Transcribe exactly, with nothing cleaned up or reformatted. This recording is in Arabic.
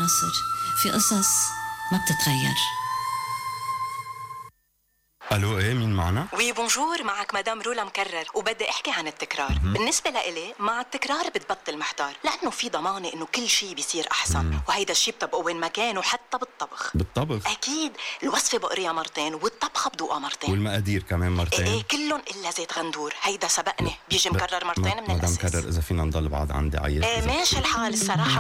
مصر في قصص ما بتتغير. الو، ايه مين معنا؟ وي بونجور، معك مدام رولا مكرر، وبدي احكي عن التكرار. م-م. بالنسبه لإلي مع التكرار بتبطل محتار، لانه في ضمانه انه كل شيء بيصير احسن. م-م. وهيدا الشيء بتبقى وين ما كان، وحتى بالطبخ. بالطبخ اكيد، الوصفه بقريها مرتين والطبخه بدوقها مرتين، والمقادير كمان مرتين. ايه, إيه كلهم الا زيت غندور، هيدا سبقني بيجي مكرر مرتين من مدام الاساس. مكرر، اذا فينا نضل بعض عندي عيط. ايه ماشي الحال الصراحه.